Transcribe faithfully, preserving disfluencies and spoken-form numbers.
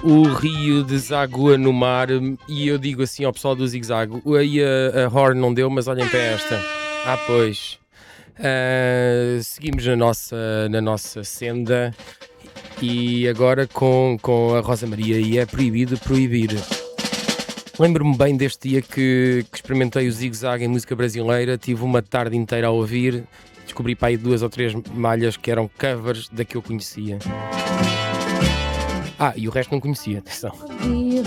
o rio desagua no mar e eu digo assim ao pessoal do zigue-zague, aí a, a horn não deu, mas olhem para esta. Ah, pois. Ah, seguimos na nossa, na nossa senda e agora com, com a Rosa Maria e é proibido proibir. Lembro-me bem deste dia que, que experimentei o zigue-zague em música brasileira, tive uma tarde inteira a ouvir, descobri para aí duas ou três malhas que eram covers da que eu conhecia. Ah, e o resto não conhecia, atenção.